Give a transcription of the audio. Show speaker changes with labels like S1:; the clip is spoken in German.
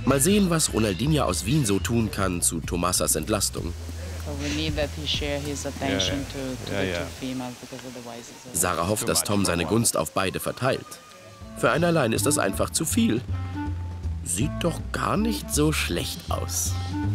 S1: Mal sehen, was Ronaldinha aus Wien so tun kann zu Tomasas Entlastung. Sarah hofft, dass Tom seine Gunst auf beide verteilt. Für einen allein ist das einfach zu viel. Sieht doch gar nicht so schlecht aus.